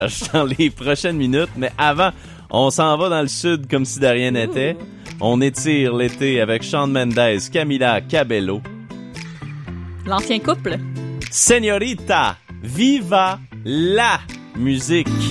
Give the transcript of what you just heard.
dans les prochaines minutes. Mais avant, on s'en va dans le sud comme si de rien n'était. On étire l'été avec Shawn Mendes, Camila Cabello. L'ancien couple. Señorita, viva la musique.